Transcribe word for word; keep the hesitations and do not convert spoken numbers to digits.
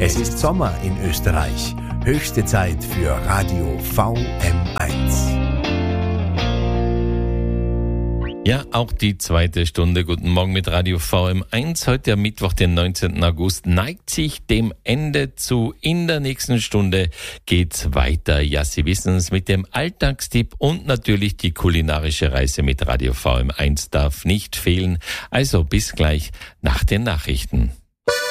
Es ist Sommer in Österreich. Höchste Zeit für Radio V M eins. Ja, auch die zweite Stunde. Guten Morgen mit Radio V M eins. Heute am Mittwoch, den neunzehnten August, neigt sich dem Ende zu. In der nächsten Stunde geht's weiter. Ja, Sie wissen es, mit dem Alltagstipp und natürlich die kulinarische Reise mit Radio V M eins darf nicht fehlen. Also bis gleich nach den Nachrichten.